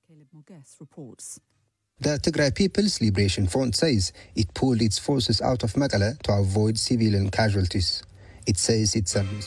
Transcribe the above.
Caleb Mogues reports. The Tigray People's Liberation Front says it pulled its forces out of Mekelle to avoid civilian casualties. It says it's a